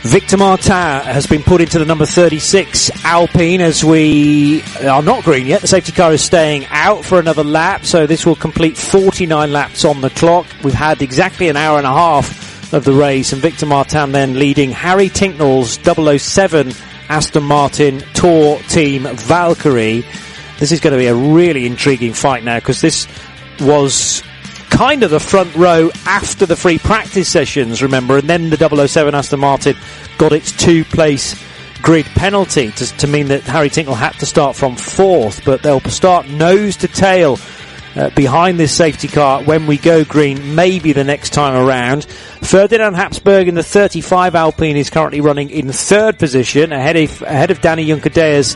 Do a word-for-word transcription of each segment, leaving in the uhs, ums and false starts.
Victor Martin has been put into the number thirty-six Alpine as we are not green yet. The safety car is staying out for another lap, so this will complete forty-nine laps on the clock. We've had exactly an hour and a half of the race, and Victor Martin then leading Harry Tinknell's double oh seven Aston Martin Tour Team Valkyrie. This is going to be a really intriguing fight now, because this was kind of the front row after the free practice sessions, remember, and then the double oh seven Aston Martin got its two-place grid penalty to, to mean that Harry Tincknell had to start from fourth, but they'll start nose to tail uh, behind this safety car when we go green, maybe the next time around. Ferdinand Habsburg in the thirty-five Alpine is currently running in third position, ahead of, ahead of Danny Junkerdea's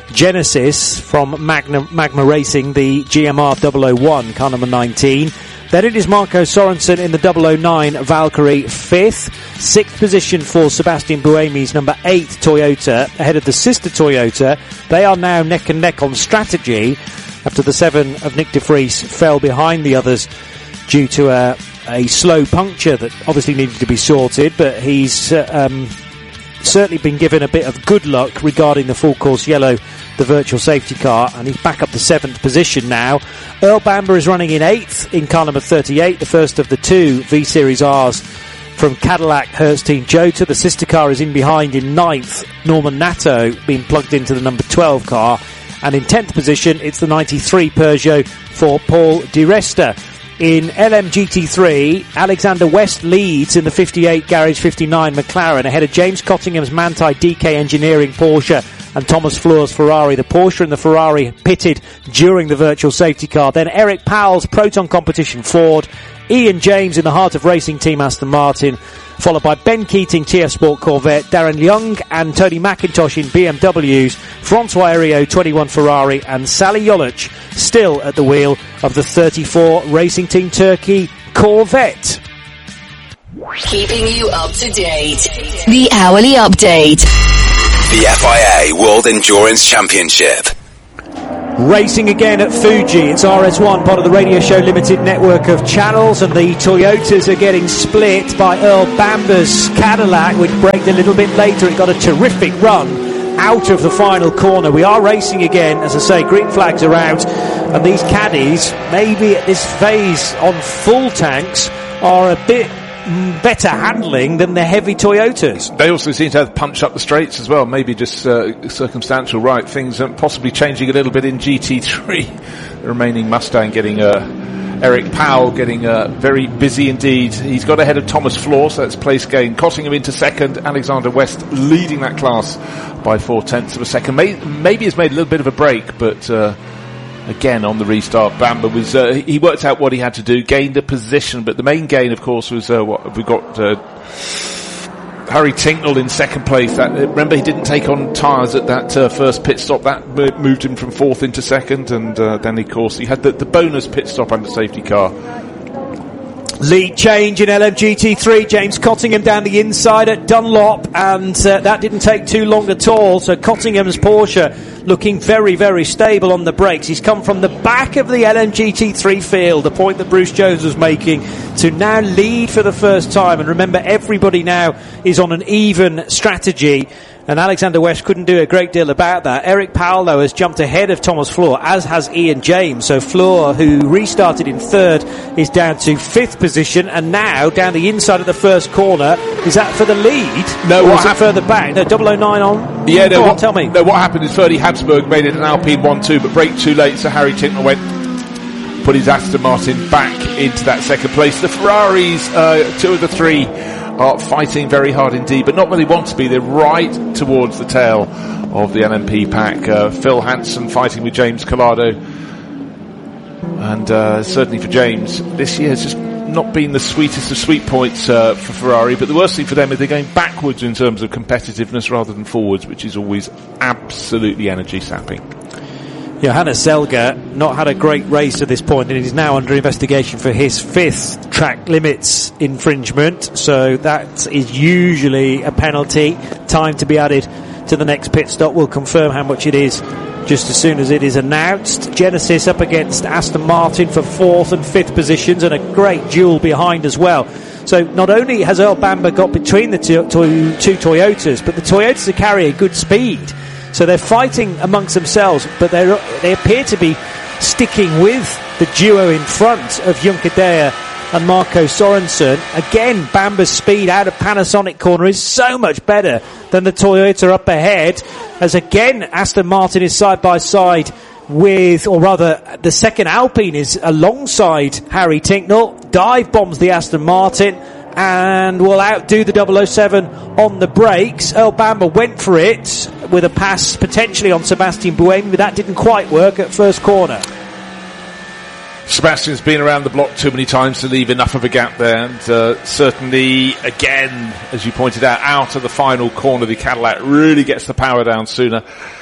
Genesis from Magna, Magma Racing, the G M R double oh one, car number nineteen. Then it is Marco Sorensen in the double oh nine Valkyrie, fifth. Sixth position for Sebastian Buemi's number eight Toyota, ahead of the sister Toyota. They are now neck and neck on strategy after the seven of Nick de Vries fell behind the others due to a, a slow puncture that obviously needed to be sorted, but he's uh, um, certainly been given a bit of good luck regarding the full course yellow, the virtual safety car, and he's back up to seventh position now. Earl Bamber is running in eighth in car number thirty-eight, the first of the two V-Series R's from Cadillac Hertz Team Jota. The sister car is in behind in ninth, Norman Nato being plugged into the number twelve car, and in tenth position it's the ninety-three Peugeot for Paul Di Resta. In L M G T three, Alexander West leads in the fifty-eight Garage fifty-nine McLaren, ahead of James Cottingham's Manthey D K Engineering Porsche and Thomas Fleur's Ferrari. The Porsche and the Ferrari pitted during the virtual safety car. Then Eric Powell's Proton Competition Ford, Ian James in the Heart of Racing Team Aston Martin, followed by Ben Keating T F Sport Corvette, Darren Young and Tony McIntosh in B M Ws, Francois Heriot twenty-one Ferrari, and Sally Jolic still at the wheel of the thirty-four Racing Team Turkey Corvette. Keeping you up to date. The Hourly Update. The F I A World Endurance Championship. Racing again at Fuji. It's R S one, part of the Radio Show Limited network of channels, and the Toyotas are getting split by Earl Bamber's Cadillac, which braked a little bit later. It got a terrific run out of the final corner. We are racing again, as I say, green flags are out, and these caddies, maybe at this phase on full tanks, are a bit better handling than the heavy Toyotas. They also seem to have punched up the straights as well, maybe just uh, circumstantial, right? Things are possibly changing a little bit in G T three. The remaining Mustang getting uh, Eric Powell getting uh, very busy indeed. He's got ahead of Thomas Fleur, so that's place gain. Cottingham into second, Alexander West leading that class by four tenths of a second. May- maybe has made a little bit of a break, but uh, again, on the restart, Bamber was, uh, he worked out what he had to do, gained a position, but the main gain, of course, was, uh, what, we got, uh, Harry Tincknell in second place. That, remember, he didn't take on tyres at that, uh, first pit stop. That moved him from fourth into second, and, uh, then, of course, he had the, the bonus pit stop under safety car. Lead change in L M G T three. James Cottingham down the inside at Dunlop, and uh, that didn't take too long at all. So Cottingham's Porsche looking very, very stable on the brakes. He's come from the back of the L M G T three field, the point that Bruce Jones was making, to now lead for the first time. And remember, everybody now is on an even strategy, and Alexander West couldn't do a great deal about that. Eric Powell, though, has jumped ahead of Thomas Fleur, as has Ian James. So Fleur, who restarted in third, is down to fifth position, and now down the inside of the first corner. Is that for the lead? No, or what is hap- it further back? No, double oh nine on? Yeah, no, Go what, on, tell me. No, what happened is Ferdy Habsburg made it an Alpine one two, but braked too late, so Harry Tincknell went, put his Aston Martin back into that second place. The Ferraris, uh, two of the three, are fighting very hard indeed, but not where they want to be. They're right towards the tail of the L M P pack. Uh, Phil Hanson fighting with James Collado, and uh, certainly for James, this year has just not been the sweetest of sweet points uh, for Ferrari, but the worst thing for them is they're going backwards in terms of competitiveness rather than forwards, which is always absolutely energy sapping. Johannes Zelger not had a great race to this point, and is now under investigation for his fifth track limits infringement, so that is usually a penalty. Time to be added to the next pit stop. We'll confirm how much it is just as soon as it is announced. Genesis up against Aston Martin for fourth and fifth positions, and a great duel behind as well. So not only has Earl Bamber got between the two, two, two Toyotas, but the Toyotas carry a good speed. So they're fighting amongst themselves, but they they appear to be sticking with the duo in front of Juncadella and Marco Sorensen. Again, Bamber's speed out of Panasonic corner is so much better than the Toyota up ahead, as again Aston Martin is side by side with, or rather the second Alpine is alongside Harry Tincknell. Dive bombs the Aston Martin and will outdo the double oh seven on the brakes. Earl Bamber went for it with a pass potentially on Sebastian Buemi, but that didn't quite work at first corner. Sebastian's been around the block too many times to leave enough of a gap there, and uh, certainly, again, as you pointed out, out of the final corner, the Cadillac really gets the power down sooner.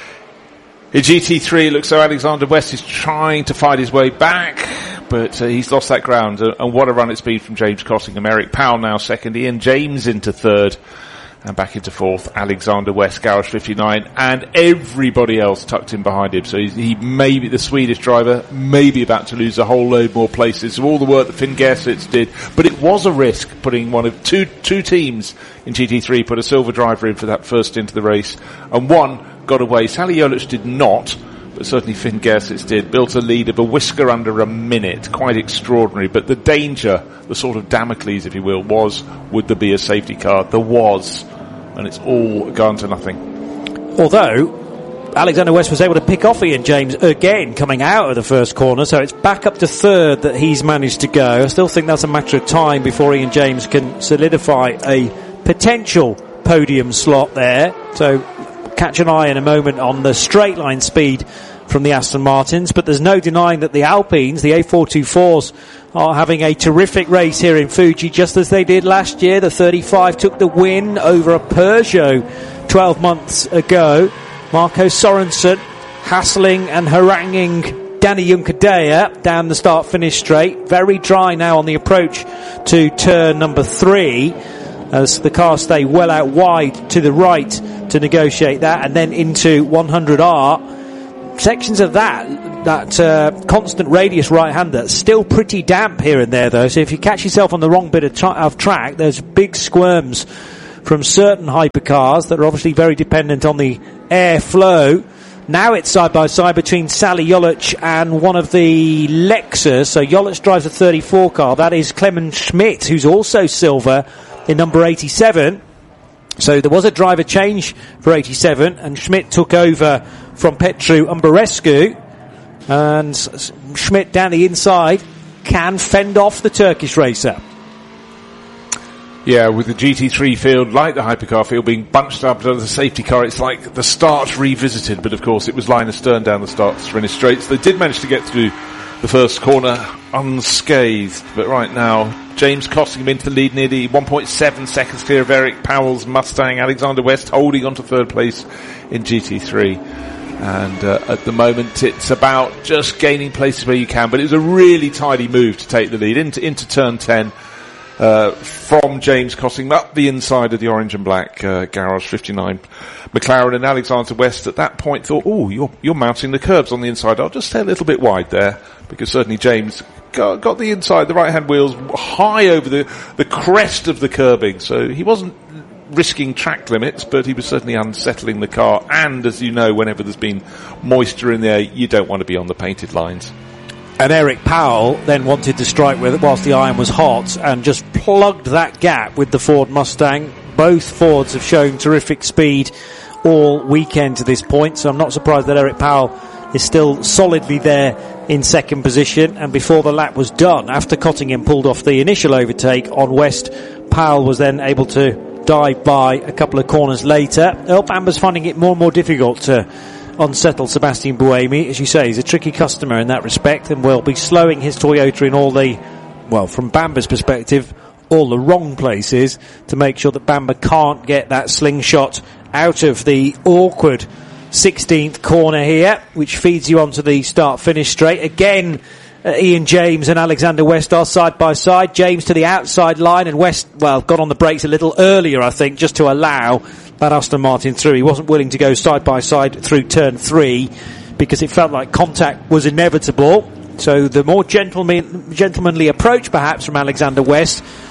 In G T three, it looks so Alexander West is trying to fight his way back, but uh, he's lost that ground, uh, and what a run it's been from James Costingham. Eric Powell now second, Ian James into third, and back into fourth, Alexander West, Garage fifty-nine, and everybody else tucked in behind him. So he, he may be, the Swedish driver, may be about to lose a whole load more places. So all the work that Finn Gerswitz did, but it was a risk putting one of two, two teams in G T three, put a silver driver in for that first into the race, and one got away. Sally Jolic did not, but certainly Finn Gerswitz did. Built a lead of a whisker under a minute. Quite extraordinary. But the danger, the sort of Damocles, if you will, was, would there be a safety car? There was. And it's all gone to nothing. Although Alexander West was able to pick off Ian James again coming out of the first corner, so it's back up to third that he's managed to go. I still think that's a matter of time before Ian James can solidify a potential podium slot there. So catch an eye in a moment on the straight line speed from the Aston Martins, but there's no denying that the Alpines, the A four twenty-fours, are having a terrific race here in Fuji, just as they did last year. The thirty-five took the win over a Peugeot twelve months ago. Marco Sorensen hassling and haranguing Danny Juncadella down the start-finish straight. Very dry now on the approach to turn number three, as the cars stay well out wide to the right to negotiate that, and then into one hundred R. Sections of that, that uh, constant radius right-hander, still pretty damp here and there though, so if you catch yourself on the wrong bit of, tra- of track, there's big squirms from certain hypercars that are obviously very dependent on the airflow. Now it's side by side between Sally Jolic and one of the Lexus. So Jolic drives a thirty-four car. That is Clemens Schmidt, who's also silver in number eighty-seven. So there was a driver change for eighty-seven, and Schmidt took over from Petru Umberescu, and Schmidt down the inside can fend off the Turkish racer. Yeah, with the G T three field, like the hypercar field, being bunched up under the safety car, it's like the start revisited, but of course it was Linus Stern down the start finish straight, so they did manage to get through the first corner unscathed, but right now James Costingham into the lead, nearly one point seven seconds clear of Eric Powell's Mustang. Alexander West holding on to third place in G T three. And uh, at the moment it's about just gaining places where you can, but it was a really tidy move to take the lead into, into turn ten uh, from James Costingham up the inside of the orange and black uh, Garage fifty-nine McLaren, and Alexander West at that point thought, oh, you're, you're mounting the curbs on the inside. I'll just stay a little bit wide there, because certainly James got, got the inside, the right-hand wheels high over the, the crest of the curbing, so he wasn't risking track limits, but he was certainly unsettling the car, and as you know, whenever there's been moisture in there, you don't want to be on the painted lines. And Eric Powell then wanted to strike with it whilst the iron was hot, and just plugged that gap with the Ford Mustang. Both Fords have shown terrific speed all weekend to this point, so I'm not surprised that Eric Powell is still solidly there in second position. And before the lap was done, after Cottingham pulled off the initial overtake on West, Powell was then able to dive by a couple of corners later. Earl Bamber's finding it more and more difficult to unsettle Sebastian Buemi. As you say, he's a tricky customer in that respect, and will be slowing his Toyota in all the, well, from Bamber's perspective, all the wrong places, to make sure that Bamber can't get that slingshot out of the awkward sixteenth corner here, which feeds you onto the start-finish straight. Again, Uh, Ian James and Alexander West are side by side. James to the outside line, and West, well, got on the brakes a little earlier, I think, just to allow that Aston Martin through. He wasn't willing to go side by side through turn three because it felt like contact was inevitable. So the more gentleman, gentlemanly approach perhaps from Alexander West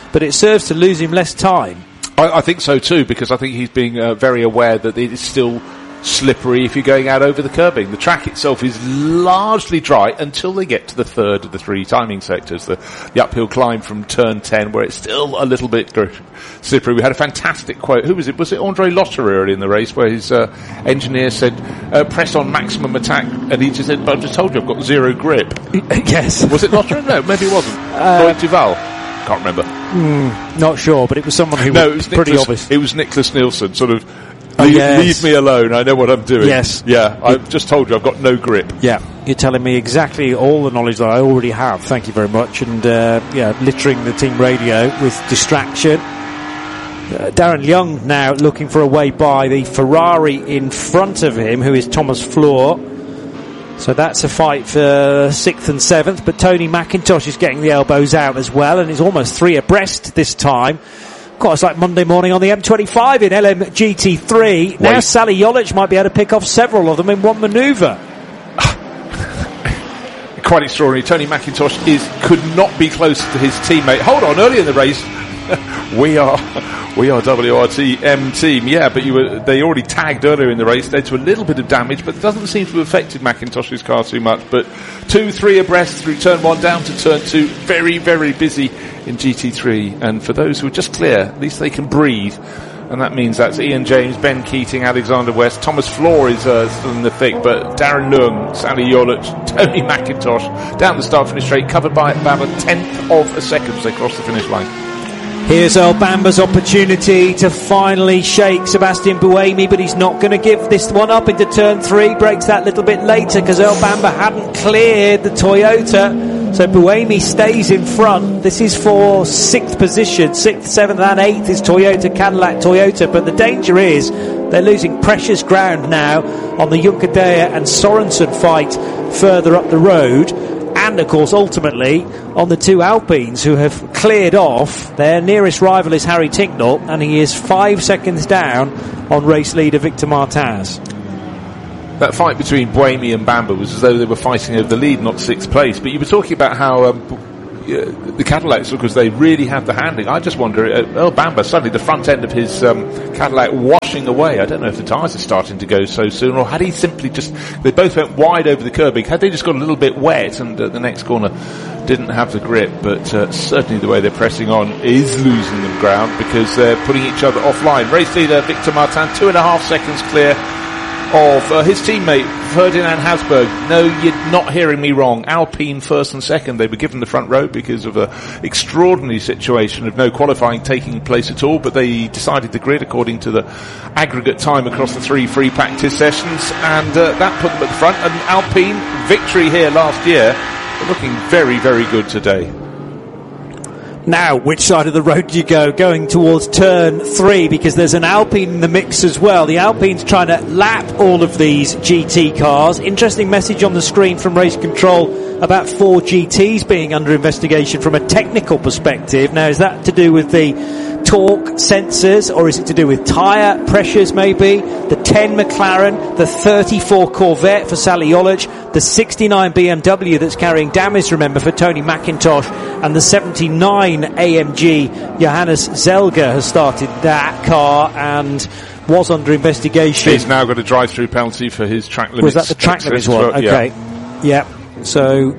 but it serves to lose him less time. I, I think so too, because I think he's being uh, very aware that it is still slippery if you're going out over the curbing. The track itself is largely dry until they get to the third of the three timing sectors, the, the uphill climb from turn ten, where it's still a little bit slippery. We had a fantastic quote. Who was it? Was it Andre Lotterer early in the race, where his uh, engineer said, uh, press on maximum attack, and he just said, but I've just told you I've got zero grip. Yes. Was it Lotterer? No, maybe it wasn't. Uh, Lloyd Duval. Can't remember. Mm, not sure, but it was someone who no, was, it was pretty Nicholas, obvious. It was Nicholas Nielsen, sort of, Oh, leave, yes. leave me alone, I know what I'm doing. Yes. Yeah, I've just told you I've got no grip. Yeah, you're telling me exactly all the knowledge that I already have. Thank you very much. And, uh, yeah, littering the team radio with distraction. Uh, Darren Young now looking for a way by the Ferrari in front of him, who is Thomas Floor. So that's a fight for sixth and seventh, but Tony McIntosh is getting the elbows out as well, and is almost three abreast this time. Quite it's like Monday morning on the M twenty-five in L M G T three. Wait. Now Sally Jolich might be able to pick off several of them in one manoeuvre. Quite extraordinary. Tony McIntosh is could not be closer to his teammate. Hold on, early in the race, we are we are W R T M team. Yeah, but you were they already tagged earlier in the race, led to a little bit of damage, but it doesn't seem to have affected McIntosh's car too much. But two, three abreast through turn one down to turn two. Very, very busy in G T three, and for those who are just clear, at least they can breathe, and that means that's Ian James, Ben Keating, Alexander West, Thomas Floor is uh, still in the thick, but Darren Leung, Sally Jolich, Tony McIntosh down the start finish straight, covered by about a tenth of a second as they cross the finish line. Here's Earl Bamber's opportunity to finally shake Sebastian Buemi, but he's not going to give this one up into turn three. Breaks that little bit later because Earl Bamber hadn't cleared the Toyota. So Buemi stays in front. This is for sixth position. Sixth, seventh and eighth is Toyota, Cadillac, Toyota. But the danger is they're losing precious ground now on the Juncadella and Sorensen fight further up the road. And, of course, ultimately, on the two Alpines who have cleared off. Their nearest rival is Harry Tincknell, and he is five seconds down on race leader Victor Martaz. That fight between Buemi and Bamber was as though they were fighting over the lead, not sixth place. But you were talking about how um, uh, the Cadillacs, because they really have the handling. I just wonder, uh, Earl Bamber, suddenly the front end of his um, Cadillac washing away. I don't know if the tyres are starting to go so soon, or had he simply just... They both went wide over the curbing. Had they just got a little bit wet and uh, the next corner didn't have the grip? But uh, certainly the way they're pressing on is losing them ground, because they're putting each other offline. Race leader Victor Martin, two and a half seconds clear of uh, his teammate Ferdinand Hasberg. No, you're not hearing me wrong. Alpine first and second. They were given the front row because of an extraordinary situation of no qualifying taking place at all, but they decided the grid according to the aggregate time across the three free practice sessions, and uh, that put them at the front. An Alpine victory here last year. They're looking very, very good today. Now, which side of the road do you go? Going towards turn three, because there's an Alpine in the mix as well. The Alpine's trying to lap all of these G T cars. Interesting message on the screen from Race Control about four G Ts being under investigation from a technical perspective. Now, is that to do with the torque sensors, or is it to do with tyre pressures maybe? The ten McLaren, the thirty-four Corvette for Sally Jolich, the sixty-nine B M W that's carrying damage, remember, for Tony McIntosh, and the seventy-nine A M G Johannes Zelger has started that car and was under investigation. He's now got a drive-through penalty for his track limits. Was that the track limits one? Okay. Yeah. yeah. So,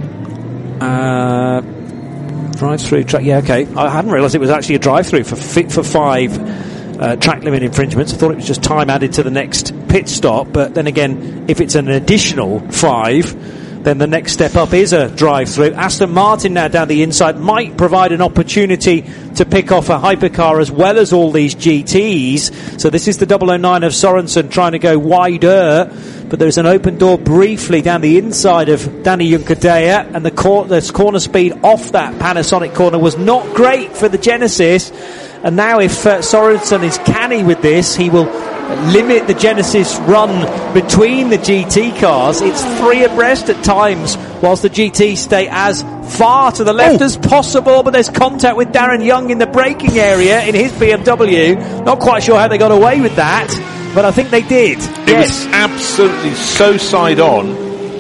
uh, drive-through track. Yeah, okay. I hadn't realised it was actually a drive-through for fit for five uh, track limit infringements. I thought it was just time added to the next pit stop. But then again, if it's an additional five, then the next step up is a drive-through. Aston Martin now down the inside might provide an opportunity to pick off a hypercar as well as all these G Ts. So this is the double oh nine of Sorensen trying to go wider, but there's an open door briefly down the inside of Danny Juncadella, and the, cor- the corner speed off that Panasonic corner was not great for the Genesis. And now if uh, Sorensen is canny with this, he will limit the Genesis run between the G T cars. It's three abreast at times, whilst the G Ts stay as far to the left oh. as possible, but there's contact with Darren Young in the braking area in his B M W. Not quite sure how they got away with that, but I think they did. It yes. was absolutely so side on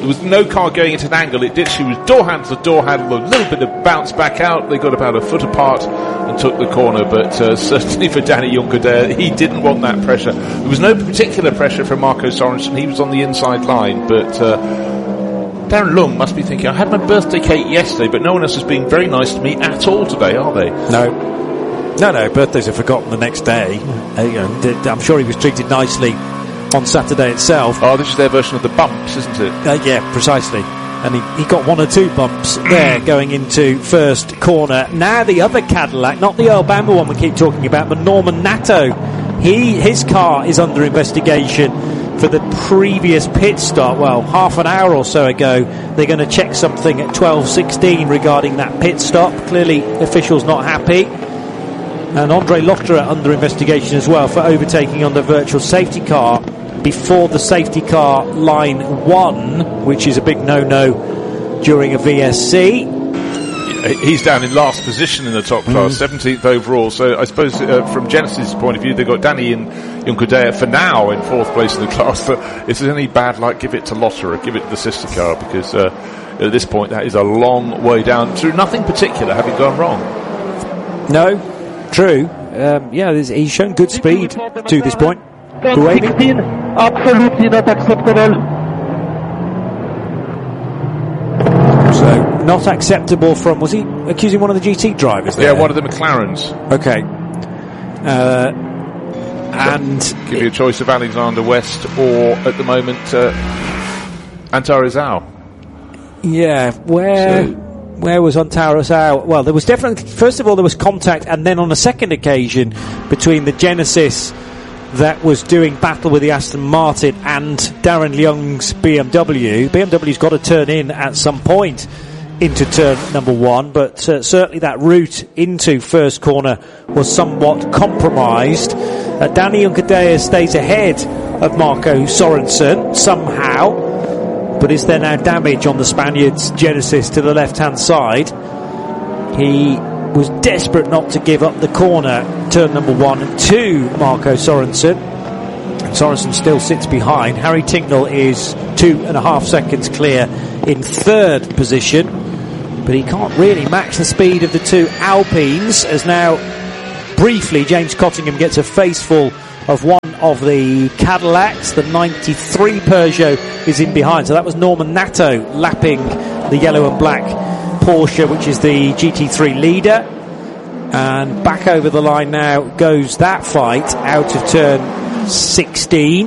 There was no car going into an angle. It literally was door handle to door handle, a little bit of bounce back out. They got about a foot apart and took the corner, but uh, certainly for Danny Juncadella, he didn't want that pressure. There was no particular pressure from Marco Sorensen. He was on the inside line, but uh, Darren Lung must be thinking, I had my birthday cake yesterday, but no one else has been very nice to me at all today, are they? No. No, no, birthdays are forgotten the next day. Uh, you know, I'm sure he was treated nicely on Saturday itself. Oh, this is their version of the bumps, isn't it? Uh, yeah, precisely. And he, he got one or two bumps there going into first corner. Now the other Cadillac, not the Earl Bamber one we keep talking about, but Norman Nato. He, his car is under investigation for the previous pit stop. Well, half an hour or so ago, they're going to check something at twelve sixteen regarding that pit stop. Clearly, officials not happy. And Andre Lotterer under investigation as well for overtaking on the virtual safety car before the safety car line one, which is a big no-no during a V S C. He's down in last position in the top class, mm. seventeenth overall. So I suppose uh, from Genesis' point of view, they've got Danny and Juncadella for now in fourth place in the class. But if there's any bad luck, give it to Lotterer, give it to the sister car, because uh, at this point that is a long way down through nothing particular having gone wrong. No, true. Um, yeah, he's shown good speed to this point. sixteen, absolutely not acceptable. So, not acceptable from, was he accusing one of the G T drivers there? Yeah, one of the McLarens. Okay. Uh, and... Give you a choice of Alexander West or, at the moment, uh, Antares Au. Yeah, where... So, where was Antares Au? Well, there was definitely... First of all, there was contact, and then on a second occasion, between the Genesis that was doing battle with the Aston Martin and Darren Young's B M W. B M W's got to turn in at some point into turn number one, but uh, certainly that route into first corner was somewhat compromised. Uh, Danny Juncadella stays ahead of Marco Sorensen somehow, but is there now damage on the Spaniard's Genesis to the left-hand side? He was desperate not to give up the corner, turn number one and two, Marco Sorensen. And Sorensen still sits behind. Harry Tincknell is two and a half seconds clear in third position, but he can't really match the speed of the two Alpines, as now briefly James Cottingham gets a faceful of one of the Cadillacs. The ninety-three Peugeot is in behind, so that was Norman Nato lapping the yellow and black Porsche, which is the G T three leader. And back over the line now goes that fight out of turn sixteen.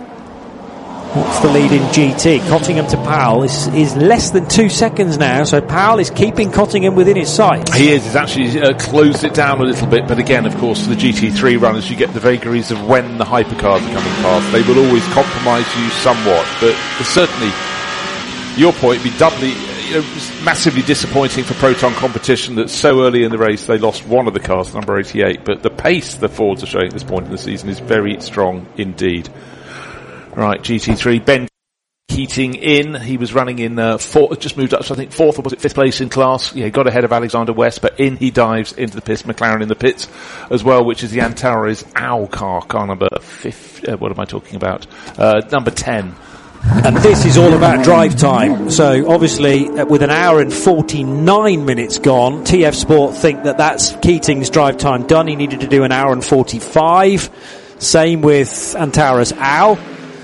What's the lead in G T? Cottingham to Powell is, is less than two seconds now, so Powell is keeping Cottingham within his sights. He is. He's actually uh, closed it down a little bit, but again, of course, for the G T three runners, you get the vagaries of when the hypercars are coming past. They will always compromise you somewhat, but certainly, your point would be doubly... You know, massively disappointing for Proton Competition that so early in the race they lost one of the cars, number eighty-eight, but the pace the Fords are showing at this point in the season is very strong indeed. Right, G T three, Ben Keating in, he was running in uh, fourth, just moved up, so I think fourth or was it fifth place in class. Yeah, he got ahead of Alexander West, but in he dives into the pits, McLaren in the pits as well, which is the Antares Au car, car number fifth, uh, what am I talking about? Uh, number ten. And this is all about drive time. So obviously, uh, with an hour and forty-nine minutes gone, T F Sport think that that's Keating's drive time done. He needed to do an hour and forty-five. Same with Antares Au.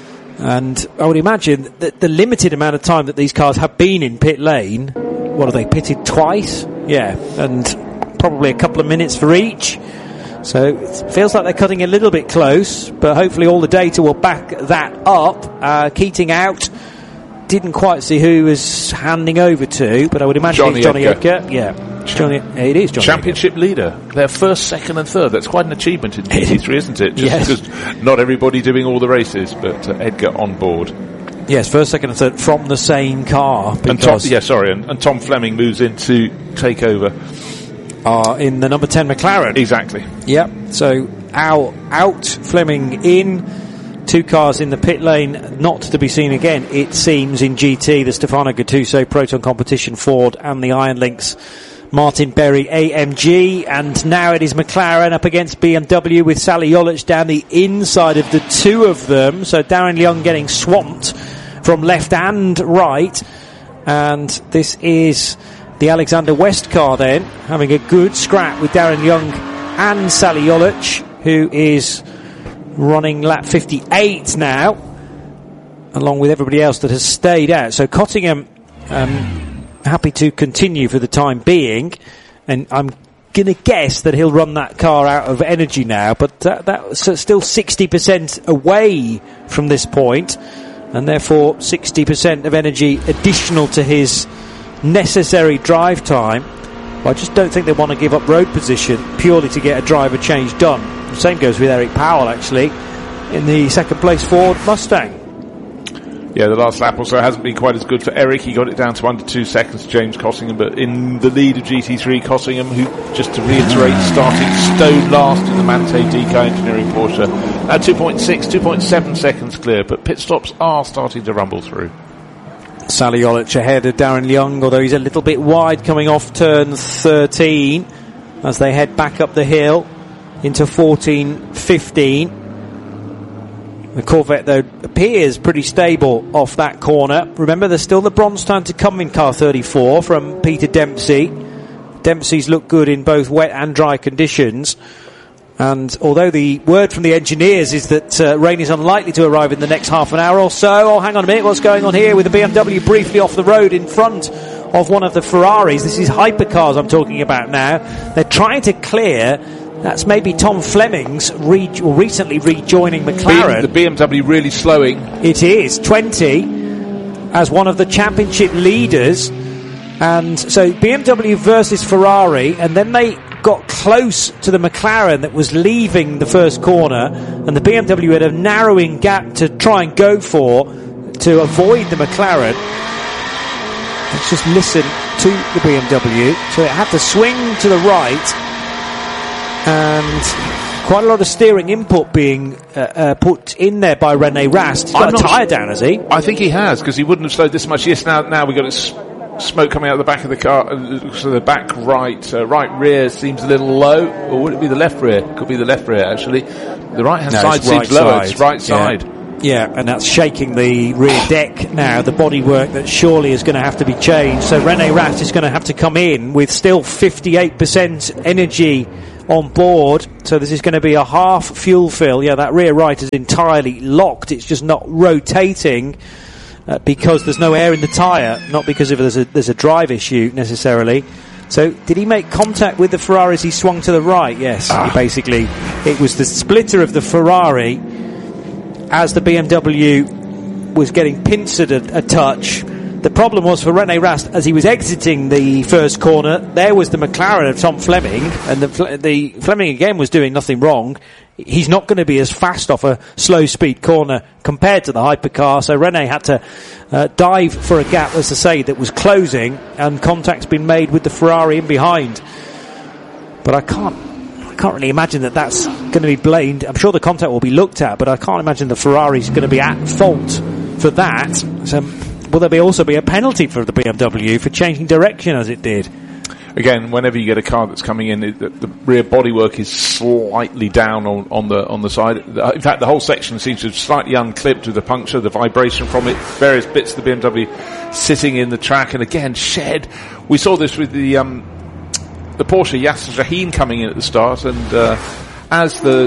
And I would imagine that the limited amount of time that these cars have been in pit lane, what are they, pitted twice? Yeah, and probably a couple of minutes for each. So it feels like they're cutting a little bit close, but hopefully all the data will back that up. Uh, Keating out. Didn't quite see who he was handing over to, but I would imagine Johnny it's Johnny Edgar. Edgar. Yeah, Johnny. It is Johnny Championship Edgar. leader. They're first, second, and third. That's quite an achievement in G T three, isn't it? Just Yes. because not everybody doing all the races, but uh, Edgar on board. Yes, first, second, and third from the same car. And Tom, yeah, sorry, and, and Tom Fleming moves in to take over. Uh, in the number ten McLaren. Exactly. Yep. So out, out, Fleming in. Two cars in the pit lane, not to be seen again, it seems, in G T. The Stefano Gattuso Proton Competition Ford and the Iron Lynx Martin Berry A M G. And now it is McLaren up against B M W with Sally Jolic down the inside of the two of them. So Darren Young getting swamped from left and right. And this is the Alexander West car then, having a good scrap with Darren Young and Sally Jolic, who is running lap fifty-eight now, along with everybody else that has stayed out. So Cottingham um, happy to continue for the time being, and I'm going to guess that he'll run that car out of energy now, but uh, that's still sixty percent away from this point, and therefore sixty percent of energy additional to his necessary drive time. But I just don't think they want to give up road position purely to get a driver change done. The same goes with Eric Powell, actually, in the second place Ford Mustang. Yeah, the last lap also hasn't been quite as good for Eric. He got it down to under two seconds, James Cottingham, but in the lead of G T three, Cottingham, who, just to reiterate, starting stone last in the Manthey D K Engineering Porsche. Now two point six, two point seven seconds clear, but pit stops are starting to rumble through. Sally Jolic ahead of Darren Young, although he's a little bit wide coming off turn thirteen as they head back up the hill into fourteen fifteen. The Corvette, though, appears pretty stable off that corner. Remember, there's still the bronze time to come in car thirty-four from Peter Dempsey. Dempsey's looked good in both wet and dry conditions. And although the word from the engineers is that uh, rain is unlikely to arrive in the next half an hour or so, oh, hang on a minute, what's going on here with the B M W briefly off the road in front of one of the Ferraris? This is hypercars I'm talking about now. They're trying to clear. That's maybe Tom Fleming's re- or recently rejoining McLaren. The B M W really slowing. It is twenty as one of the championship leaders, and so B M W versus Ferrari, and then they got close to the McLaren that was leaving the first corner, and the B M W had a narrowing gap to try and go for to avoid the McLaren. Let's just listen to the B M W. So it had to swing to the right, and quite a lot of steering input being uh, uh, put in there by Rene Rast. He's got I'm a tyre sure. down, has he? I think he has, because he wouldn't have slowed this much. Yes, now now we've got a s- smoke coming out of the back of the car, uh, so the back right, uh, right rear seems a little low, or would it be the left rear? Could be the left rear, actually. The right-hand No, side it's seems right lower, side. it's right Yeah. side. Yeah, and that's shaking the rear deck now, the bodywork that surely is going to have to be changed. So Rene Rast is going to have to come in with still fifty-eight percent energy on board. So this is going to be a half fuel fill. Yeah, that rear right is entirely locked. It's just not rotating uh, because there's no air in the tyre, not because of there's a, there's a drive issue necessarily. So did he make contact with the Ferrari as he swung to the right? Yes, ah. he basically, it was the splitter of the Ferrari as the B M W was getting pincered a, a touch. The problem was for Rene Rast, as he was exiting the first corner, there was the McLaren of Tom Fleming, and the, the Fleming again was doing nothing wrong. He's not going to be as fast off a slow speed corner compared to the hypercar, so Rene had to uh, dive for a gap, as I say, that was closing, and contact's been made with the Ferrari in behind. But I can't I can't really imagine that that's going to be blamed. I'm sure the contact will be looked at, but I can't imagine the Ferrari's going to be at fault for that. So will there be also be a penalty for the B M W for changing direction as it did? Again, whenever you get a car that's coming in, it, the, the rear bodywork is slightly down on, on the on the side. In fact, the whole section seems to have slightly unclipped with the puncture, the vibration from it, various bits of the B M W sitting in the track, and again, shed. We saw this with the um, the Porsche Yasser Shahin coming in at the start, and uh, as the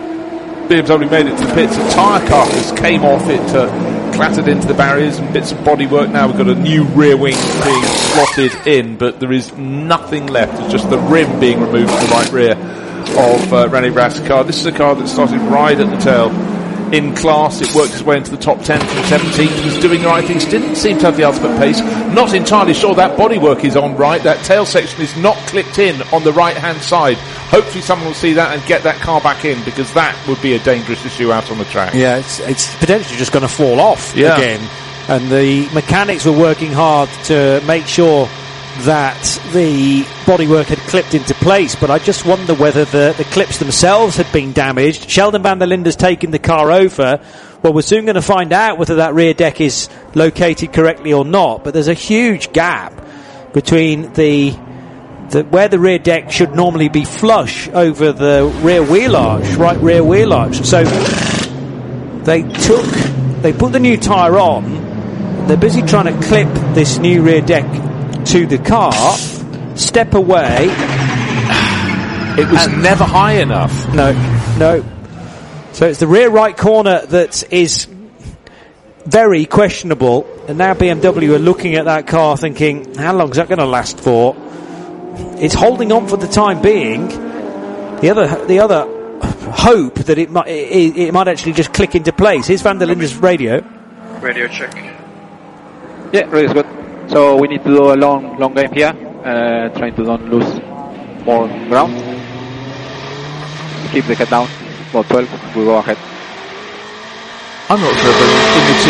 B M W made it to the pits, a tyre carcass came off it, uh, clattered into the barriers and bits of bodywork. Now we've got a new rear wing being slotted in, but there is nothing left. It's just the rim being removed from the right rear of uh, Rene Rast's car. This is a car that started right at the tail in class. It worked its way into the top ten from seventeenth, was doing the right things, didn't seem to have the ultimate pace. Not entirely sure that bodywork is on right. That tail section is not clipped in on the right hand side. Hopefully someone will see that and get that car back in, because that would be a dangerous issue out on the track. Yeah, it's, it's potentially just going to fall off yeah. again, and the mechanics were working hard to make sure that the bodywork had clipped into place, but I just wonder whether the, the clips themselves had been damaged. Sheldon van der Linde's taken the car over. Well, we're soon going to find out whether that rear deck is located correctly or not, but there's a huge gap between the, the where the rear deck should normally be flush over the rear wheel arch, right rear wheel arch. So they took, they put the new tyre on, they're busy trying to clip this new rear deck to the car, step away. It was never high enough. No, no. So it's the rear right corner that is very questionable, and now B M W are looking at that car thinking, how long is that going to last for? It's holding on for the time being. The other, the other hope that it might, it, it might actually just click into place. Here's Van der Linde's radio. Radio check. Yeah, radio is good. So we need to do a long, long game here, uh, trying to don't lose more ground. Keep the head down. About twelve, we go ahead. I'm not sure if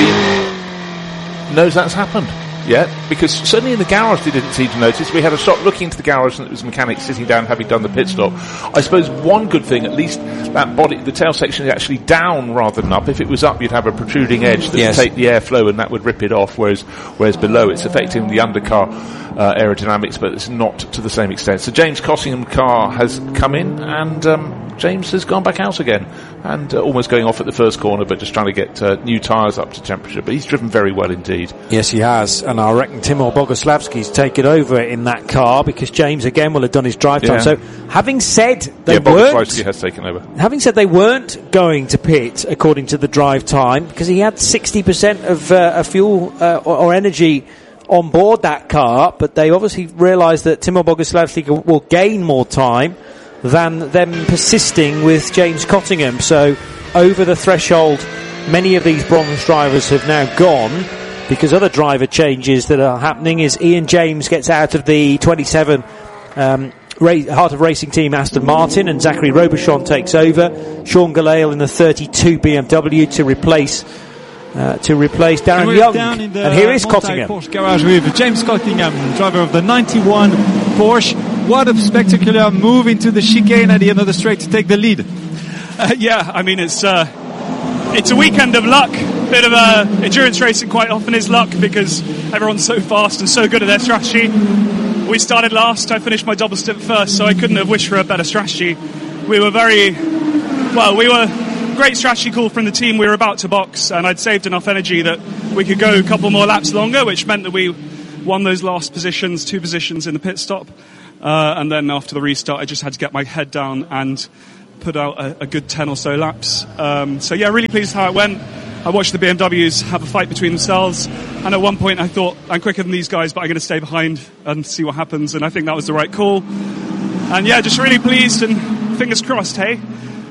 anyone in the team knows that's happened yet, because certainly in the garage they didn't seem to notice. We had a shot looking into the garage and it was mechanics sitting down having done the pit stop. I suppose one good thing, at least that body, the tail section is actually down rather than up. If it was up, you'd have a protruding edge that yes. would take the airflow and that would rip it off, whereas whereas below it's affecting the undercar uh, aerodynamics, but it's not to the same extent. So James Cottingham's car has come in, and um, James has gone back out again, and uh, almost going off at the first corner, but just trying to get uh, new tyres up to temperature. But he's driven very well indeed. Yes, he has, and I reckon Timur Boguslavski's taken over in that car, because James again will have done his drive time. Yeah. So, having said they yeah, weren't, Boguslavski has taken over. Having said they weren't going to pit according to the drive time, because he had sixty percent of uh, a fuel uh, or, or energy on board that car, but they obviously realised that Timur Boguslavski will gain more time than them persisting with James Cottingham. So over the threshold, many of these bronze drivers have now gone, because other driver changes that are happening is Ian James gets out of the twenty-seven um, ra- Heart of Racing team Aston Martin, and Zachary Robichon takes over. Sean Gallale in the thirty-two B M W to replace Uh, to replace Darren Young. Down in the and here is Cottingham. Porsche garage with James Cottingham, driver of the ninety-one Porsche. What a spectacular move into the chicane at the end of the straight to take the lead. Uh, yeah, I mean, it's uh, it's a weekend of luck. Bit of uh, endurance racing quite often is luck, because everyone's so fast and so good at their strategy. We started last, I finished my double stint first, so I couldn't have wished for a better strategy. We were very, well, we were great strategy call from the team. We were about to box, and I'd saved enough energy that we could go a couple more laps longer, which meant that we won those last positions, two positions in the pit stop. Uh, and then after the restart, I just had to get my head down and put out a, a good ten or so laps. Um, so yeah, really pleased how it went. I watched the B M Ws have a fight between themselves, and at one point I thought, I'm quicker than these guys, but I'm going to stay behind and see what happens, and I think that was the right call. And yeah, just really pleased, and fingers crossed, hey?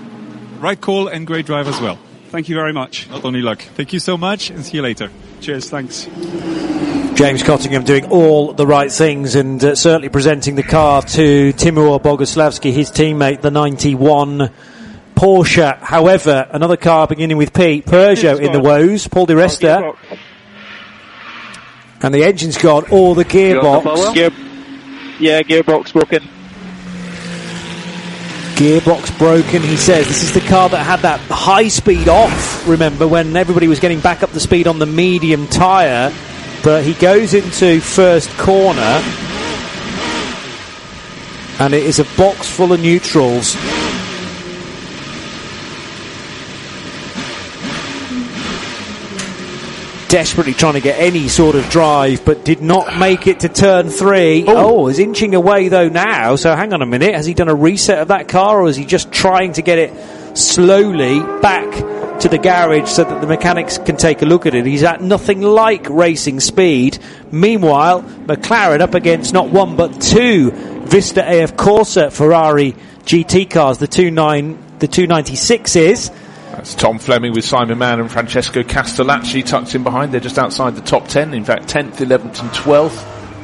Right call and great drive as well. Thank you very much. Not only luck. Thank you so much, and see you later. Cheers, thanks. James Cottingham doing all the right things, and uh, certainly presenting the car to Timur Boguslavski, his teammate, the ninety-one Porsche. However, another car beginning with P, Peugeot in the woes, Paul Di Resta. And the engine's gone, or the gearbox. Gear, yeah, gearbox broken. Gearbox broken, he says. This is the car that had that high speed off, remember, when everybody was getting back up the speed on the medium tyre. But he goes into first corner, and it is a box full of neutrals. Desperately trying to get any sort of drive, but did not make it to turn three. Oh, oh is inching away though now. So hang on a minute. Has he done a reset of that car, or is he just trying to get it slowly back to the garage so that the mechanics can take a look at it? He's at nothing like racing speed. Meanwhile, McLaren up against not one but two Vista A F Corsa Ferrari G T cars, the two nine, the two ninety-sixes. That's Tom Fleming with Simon Mann and Francesco Castellacci tucked in behind. They're just outside the top ten. In fact, tenth, eleventh and twelfth.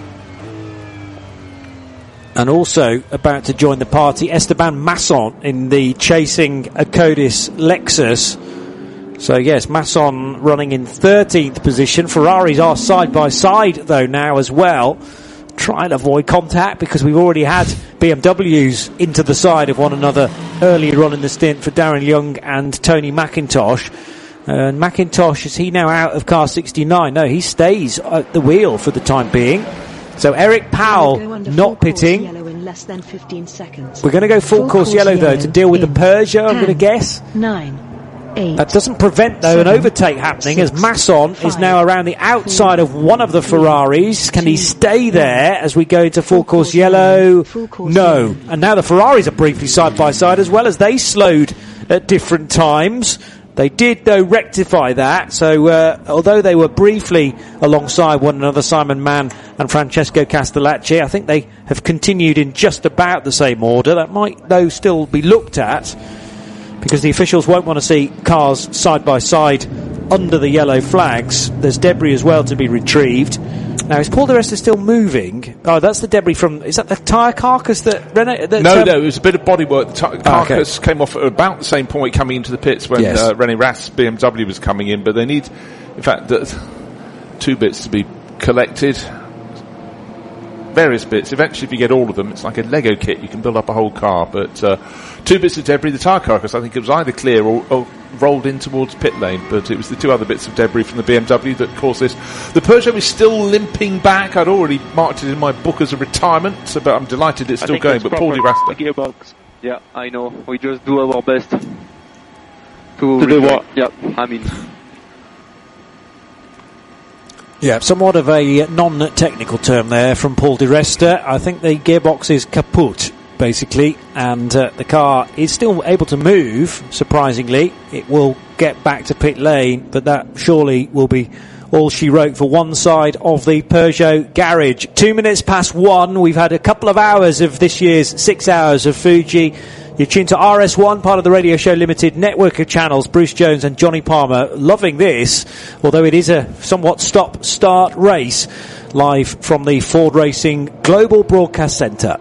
And also about to join the party, Esteban Masson in the chasing Acodis Lexus. So yes, Masson running in thirteenth position. Ferraris are side by side though now as well. Try and avoid contact, because we've already had B M Ws into the side of one another earlier on in the stint for Darren Young and Tony McIntosh. And McIntosh, is he now out of car sixty-nine? No, he stays at the wheel for the time being. So Eric Powell not pitting. In less than fifteen seconds. We're going to go full, full course, course yellow, yellow though to deal with the Peugeot, ten, I'm going to guess. nine, eight. That doesn't prevent, though, Seven, an overtake happening six, as Masson five, is now around the outside four, of one of the three, Ferraris. Can two, he stay there as we go into full, full course, course yellow? yellow, full course No. yellow. And now the Ferraris are briefly side by side as well, as they slowed at different times. They did, though, rectify that. So, uh, although they were briefly alongside one another, Simon Mann and Francesco Castellacci, I think they have continued in just about the same order. That might, though, still be looked at, because the officials won't want to see cars side by side under the yellow flags. There's debris as well to be retrieved. Now, is Paul di Resta still moving? Oh, that's the debris from... Is that the tyre carcass that... Renault, that no, um, no, it was a bit of bodywork. The t- carcass oh, okay. came off at about the same point coming into the pits when Yes. uh, René Rast B M W was coming in, but they need, in fact, the, two bits to be collected. Various bits. Eventually, if you get all of them, it's like a Lego kit. You can build up a whole car, but uh, two bits of debris. The tyre carcass, I think it was either clear or, or rolled in towards pit lane, but it was the two other bits of debris from the B M W that caused this. The Peugeot is still limping back. I'd already marked it in my book as a retirement, so, but I'm delighted it's still going. But Paul di Resta, gearbox. Yeah, I know. We just do our best to, To do what? Yeah, I mean, Yeah, somewhat of a non-technical term there from Paul di Resta. I think the gearbox is kaput, basically, and uh, the car is still able to move, surprisingly. It will get back to pit lane, but that surely will be all she wrote for one side of the Peugeot garage. Two minutes past one. We've had a couple of hours of this year's six hours of Fuji. You're tuned to R S one, part of the Radio Show Limited network of channels. Bruce Jones and Johnny Palmer loving this, although it is a somewhat stop-start race, live from the Ford Racing Global Broadcast Centre.